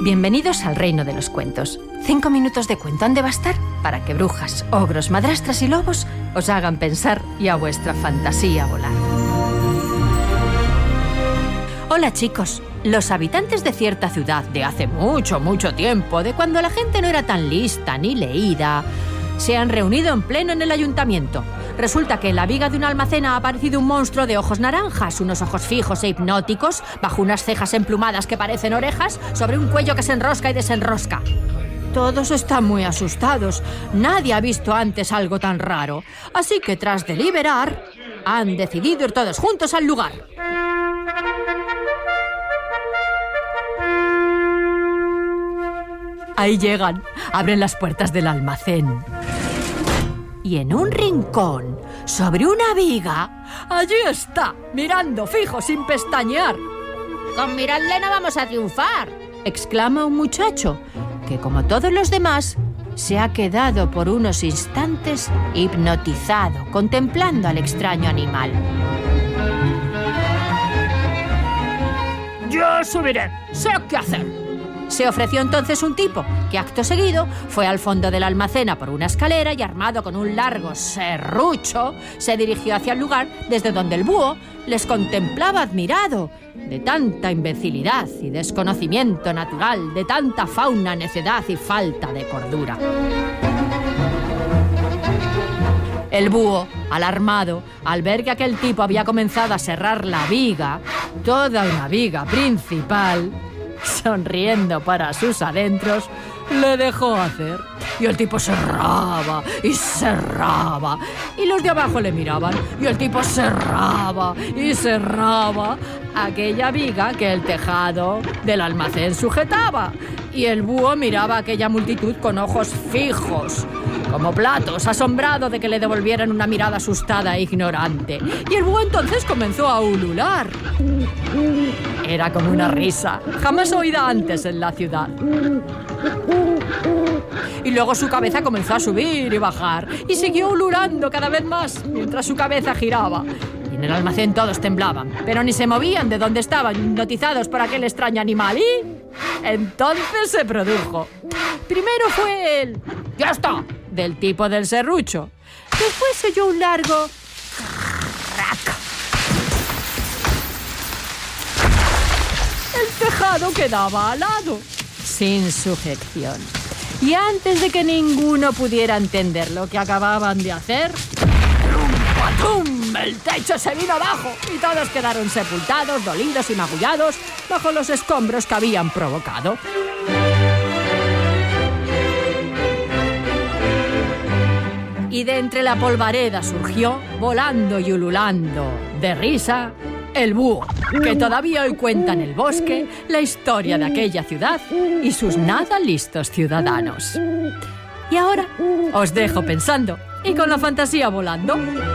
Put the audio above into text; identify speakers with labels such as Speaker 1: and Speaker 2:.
Speaker 1: Bienvenidos al reino de los cuentos. 5 minutos de cuento han de bastar para que brujas, ogros, madrastras y lobos os hagan pensar y a vuestra fantasía volar. Hola chicos, los habitantes de cierta ciudad de hace mucho, mucho tiempo, de cuando la gente no era tan lista ni leída, se han reunido en pleno en el ayuntamiento. Resulta que en la viga de un almacén ha aparecido un monstruo de ojos naranjas, unos ojos fijos e hipnóticos, bajo unas cejas emplumadas que parecen orejas, sobre un cuello que se enrosca y desenrosca. Todos están muy asustados. Nadie ha visto antes algo tan raro. Así que tras deliberar, han decidido ir todos juntos al lugar. Ahí llegan, abren las puertas del almacén. Y en un rincón, sobre una viga, allí está, mirando fijo sin pestañear.
Speaker 2: Con mirarle no vamos a triunfar,
Speaker 1: exclama un muchacho, que como todos los demás, se ha quedado por unos instantes hipnotizado, contemplando al extraño animal.
Speaker 3: Yo subiré, sé qué hacer.
Speaker 1: Se ofreció entonces un tipo, que acto seguido fue al fondo del almacén a por una escalera y armado con un largo serrucho, se dirigió hacia el lugar desde donde el búho les contemplaba admirado, de tanta imbecilidad y desconocimiento natural, de tanta fauna, necedad y falta de cordura. El búho, alarmado, al ver que aquel tipo había comenzado a serrar la viga, toda una viga principal, sonriendo para sus adentros, le dejó hacer. Y el tipo cerraba y cerraba. Y los de abajo le miraban. Y el tipo cerraba y cerraba aquella viga que el tejado del almacén sujetaba. Y el búho miraba a aquella multitud con ojos fijos, como platos, asombrado de que le devolvieran una mirada asustada e ignorante. Y el búho entonces comenzó a ulular. Era como una risa, jamás oída antes en la ciudad. Y luego su cabeza comenzó a subir y bajar, y siguió ululando cada vez más, mientras su cabeza giraba. Y en el almacén todos temblaban, pero ni se movían de donde estaban, hipnotizados por aquel extraño animal. Y entonces se produjo. Primero fue el ¡ya está!, del tipo del serrucho. Después se oyó un largo ¡crac! El tejado quedaba alado, sin sujeción. Y antes de que ninguno pudiera entender lo que acababan de hacer, ¡tum! El techo se vino abajo y todos quedaron sepultados, dolidos y magullados bajo los escombros que habían provocado. Y de entre la polvareda surgió, volando y ululando de risa, el búho, que todavía hoy cuenta en el bosque la historia de aquella ciudad y sus nada listos ciudadanos. Y ahora os dejo pensando y con la fantasía volando.